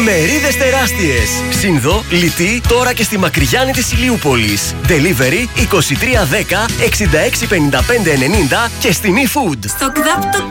Μερίδες τεράστιες. Σύνδο, Λιτή, τώρα και στη Μακριγιάννη της Ηλιούπολης. Delivery 2310 66 55 90 και στην eFood. Στο ΚΔΑΠ το